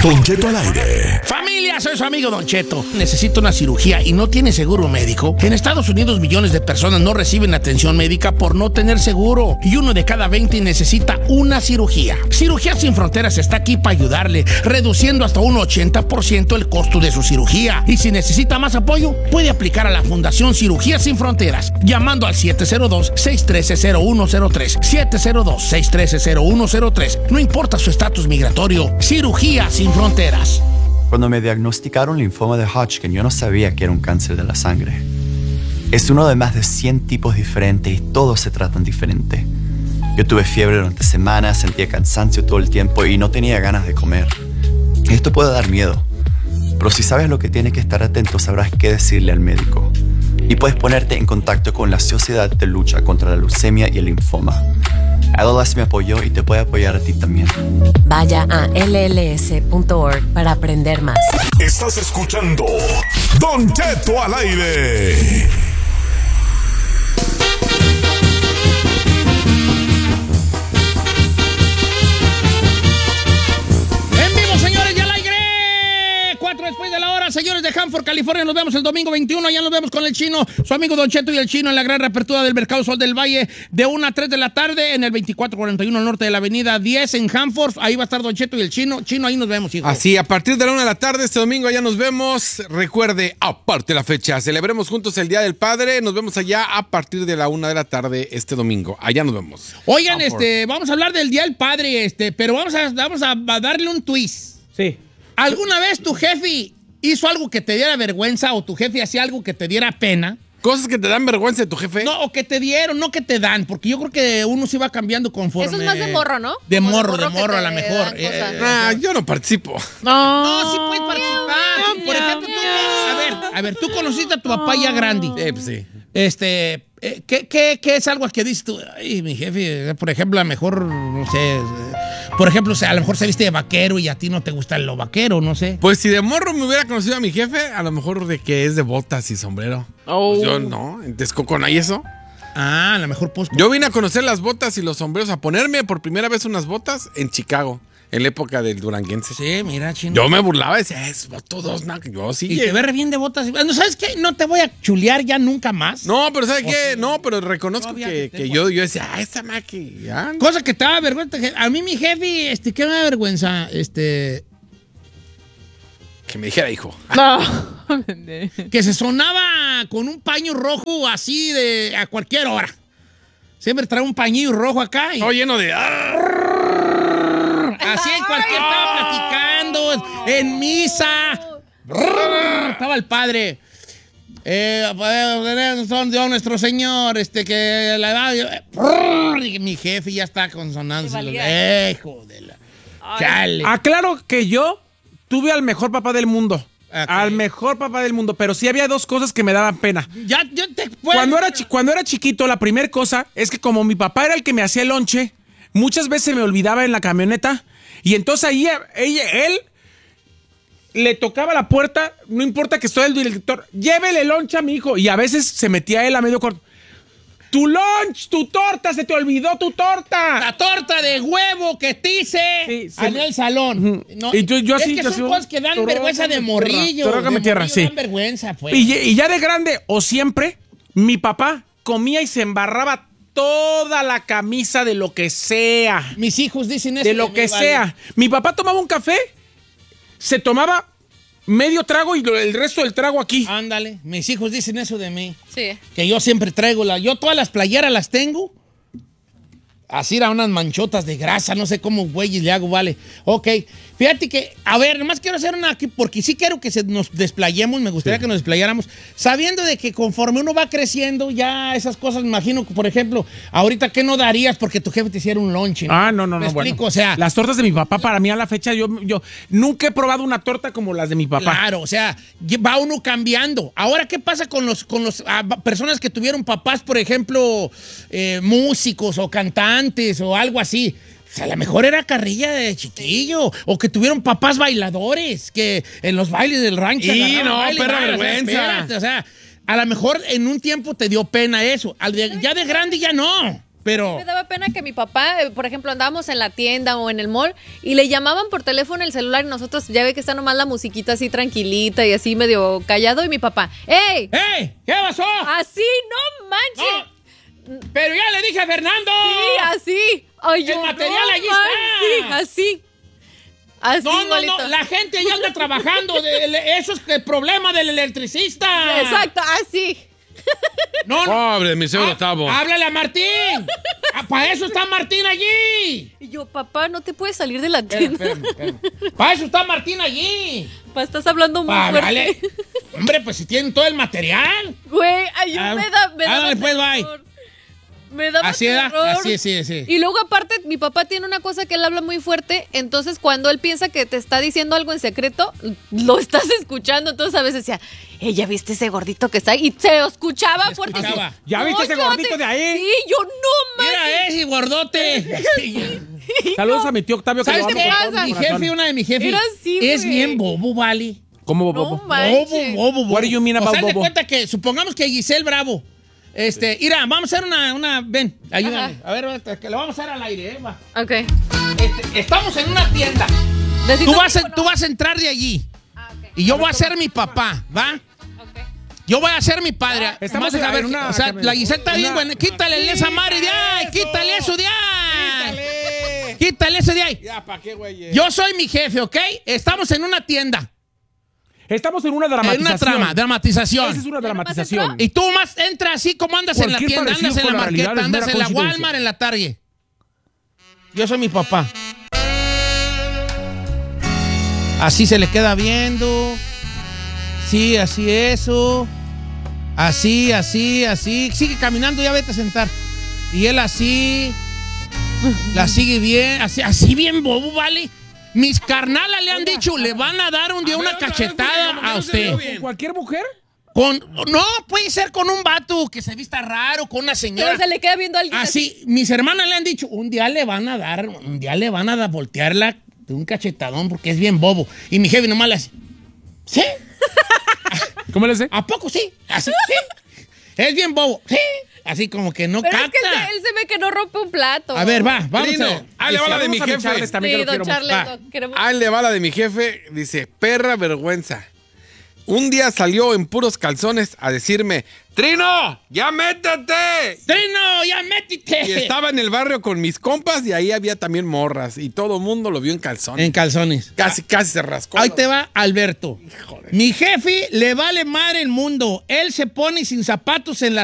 Don Cheto al aire. Familia, soy su amigo Don Cheto. Necesito una cirugía y no tiene seguro médico. En Estados Unidos millones de personas no reciben atención médica por no tener seguro. Y 1 de cada 20 necesita una cirugía. Cirugías Sin Fronteras está aquí para ayudarle, reduciendo hasta un 80% el costo de su cirugía. Y si necesita más apoyo, puede aplicar a la Fundación Cirugías Sin Fronteras, llamando al 702-613-0103. 702-613-0103. No importa su estatus migratorio. Cirugía Sin Fronteras. Cuando me diagnosticaron linfoma de Hodgkin, yo no sabía que era un cáncer de la sangre. Es uno de más de 100 tipos diferentes y todos se tratan diferente. Yo tuve fiebre durante semanas, sentía cansancio todo el tiempo y no tenía ganas de comer. Esto puede dar miedo, pero si sabes lo que tienes que estar atento, sabrás qué decirle al médico. Y puedes ponerte en contacto con la Sociedad de Lucha contra la Leucemia y el Linfoma. ALS me apoyó y te puede apoyar a ti también. Vaya a lls.org para aprender más. Estás escuchando Don Cheto al aire. En vivo, señores, ya al aire. 4 después de la hora, señores de Hanford, California. Nos vemos el domingo 21. Allá nos vemos con el Chino, su amigo Don Cheto y el Chino en la gran reapertura del Mercado Sol del Valle de 1 a 3 de la tarde en el 2441 al norte de la avenida 10 en Hanford. Ahí va a estar Don Cheto y el Chino. Chino, ahí nos vemos, hijo. Así, a partir de la 1 de la tarde este domingo allá nos vemos. Recuerde, aparte la fecha, celebremos juntos el Día del Padre. Nos vemos allá a partir de la 1 de la tarde este domingo. Allá nos vemos. Oigan, vamos a hablar del Día del Padre, pero vamos a darle un twist. Sí. ¿Alguna vez tu jefe hizo algo que te diera vergüenza o tu jefe hacía algo que te diera pena? ¿Cosas que te dan vergüenza de tu jefe? No, o que te dieron, no que te dan, porque yo creo que uno se va cambiando conforme. Eso es más de morro, ¿no? De morro, a lo mejor. Yo no participo. No, sí puedes participar. Sí, por ejemplo, tú conociste a tu papá ya grande. Pues sí. ¿Qué es algo que dices tú? Ay, mi jefe, por ejemplo, a lo mejor, no sé, por ejemplo, a lo mejor se viste de vaquero y a ti no te gusta lo vaquero, no sé. Pues si de morro me hubiera conocido a mi jefe, a lo mejor de que es de botas y sombrero. Pues yo no, en Texcoco no hay eso. Ah, a lo mejor pues. Yo vine a conocer las botas y los sombreros, a ponerme por primera vez unas botas en Chicago, en la época del duranguense. Sí, mira, Chino. Yo me burlaba y decía, todos, no, yo sí. Y te ve re bien de botas. Bueno, ¿sabes qué? No te voy a chulear ya nunca más. No, pero ¿sabes qué? No, pero reconozco Todavía que yo decía, esta maqui, ya. Cosa que te da vergüenza. A mí mi jefe, ¿qué me da vergüenza? Que me dijera, hijo. No. Que se sonaba con un paño rojo así a cualquier hora. Siempre trae un pañillo rojo acá. Todo lleno de... Así en cualquier estaba platicando, en misa. Estaba el padre. Son Dios nuestro Señor, que la edad. Mi jefe ya está consonando. Hijo de la. Chale. Aclaro que yo tuve al mejor papá del mundo. Okay. Al mejor papá del mundo, pero sí había 2 cosas que me daban pena. Cuando era chiquito, la primera cosa es que como mi papá era el que me hacía el lonche, muchas veces me olvidaba en la camioneta y entonces ahí él le tocaba la puerta, no importa que estoy el director, llévele el lonche a mi hijo y a veces se metía él a medio corto. Tu lunch, tu torta, se te olvidó tu torta. La torta de huevo que te hice en el salón. No, y yo así, es que son cosas que dan vergüenza de morrillo. Trógame tierra, sí. Dan vergüenza, pues. Y ya de grande, o siempre, mi papá comía y se embarraba toda la camisa de lo que sea. Mis hijos dicen eso. De lo que sea. Mi papá tomaba un café, se tomaba medio trago y el resto del trago aquí. Ándale, mis hijos dicen eso de mí. Sí. Que yo siempre traigo yo todas las playeras las tengo. Así era unas manchotas de grasa, no sé cómo güeyes le hago, vale. Ok, fíjate que, a ver, nomás quiero hacer una aquí, porque sí quiero que nos desplayemos, me gustaría que nos desplayáramos, sabiendo de que conforme uno va creciendo, ya esas cosas, me imagino, por ejemplo, ahorita, ¿qué no darías porque tu jefe te hiciera un lunch? ¿No? No. ¿Me explico? Bueno, o sea... Las tortas de mi papá, para mí a la fecha, yo nunca he probado una torta como las de mi papá. Claro, o sea, va uno cambiando. Ahora, ¿qué pasa con los personas que tuvieron papás, por ejemplo, músicos o cantantes o algo así? O sea, a lo mejor era carrilla de chiquillo. O que tuvieron papás bailadores que en los bailes del rancho. Y no, perra vergüenza. vergüenza. O sea, a lo mejor en un tiempo te dio pena eso. Ya de grande ya no. Pero... Me daba pena que mi papá, por ejemplo, andábamos en la tienda o en el mall y le llamaban por teléfono el celular y nosotros ya ve que está nomás la musiquita así tranquilita y así medio callado y mi papá, ¡ey! ¡Ey! ¿Qué pasó? Así, no manches. Pero ya le dije a Fernando. Sí, así. Ay, El material allí está. Sí, así. Así, No, igualito. la gente ya anda trabajando. Eso es el problema del electricista. Exacto, así. No, Pobre, mi señor Octavo. háblale a Martín. Para eso está Martín allí. Y yo, papá, no te puedes salir de la tienda. Espérame. Para eso está Martín allí. Papá, estás hablando muy fuerte. Vale. Hombre, pues si tienen todo el material. Güey, ay, me da pues, bye. terror. Me da Así era, terror. así, sí. Y luego aparte, mi papá tiene una cosa que él habla muy fuerte, entonces cuando él piensa que te está diciendo algo en secreto, lo estás escuchando, entonces a veces decía, ¿ya viste ese gordito que está ahí? Y se escuchaba fuerte. escuchaba. ¿Ya viste ese gordito de ahí? Sí, yo no manches. Mira ese gordote. Saludos a mi tío Octavio. ¿Sabes que qué lo amo pasa? con todo Mi mi corazón. jefe, una de mis jefes, Era así, es güey. bien bobo, ¿vale? ¿Cómo, No Bobo? manches. Bobo. What do you mean about o sea, haz de bobo? cuenta que, supongamos que Giselle Bravo, mira, vamos a hacer ven, ayúdame. Ajá. A ver, que lo vamos a hacer al aire, va. Ok. Estamos en una tienda. Necesito Tú vas a entrar de allí. ok. Y yo voy a ser mi papá, ¿va? Ok. Yo voy a ser mi padre. Estamos Vamos a ver, en una- o sea, la Giselle está bien, una- bueno. Quítale esa madre de ahí, quítale eso de ahí. Quítale eso de ahí. Ya, ¿para qué, güey? Yo soy mi jefe, ¿ok? Estamos en una tienda. Estamos en una dramatización. En una dramatización. Esa es una dramatización. Y tú más entras así como andas en la Cualquier tienda, parecido andas en la con la realidad marqueta, es andas mera en la coincidencia. Walmart, en la Target. Yo soy mi papá. Así se le queda viendo. Sí, así eso. Así. Sigue caminando, ya vete a sentar. Y él así. La sigue bien. Así bien bobo, ¿vale? Mis carnalas le han dicho, le van a dar un día una cachetada a usted. ¿Con cualquier mujer? No, puede ser con un vato que se vista raro, con una señora. Pero se le queda viendo a alguien Así, mis hermanas le han dicho, un día le van a voltearla de un cachetadón porque es bien bobo. Y mi jefe nomás le hace, ¿sí? ¿Cómo le hace? ¿A poco sí? Así, sí. Es bien bobo, sí. Así como que no Pero capta. es que él se ve que no rompe un plato. A ver, vamos Trino, a ver. ahí le va la de mi Saludos a jefe. Charles también, Sí, que lo don quiero mucho. Charles, Va. queremos... Ahí le va la de mi jefe. Dice, perra vergüenza. Un día salió en puros calzones a decirme, Trino, ya métete. Trino, ya métete. Y estaba en el barrio con mis compas y ahí había también morras. Y todo el mundo lo vio en calzones. En calzones. Casi se rascó. Ahí te va Alberto. Mi jefe le vale madre el mundo. Él se pone sin zapatos en la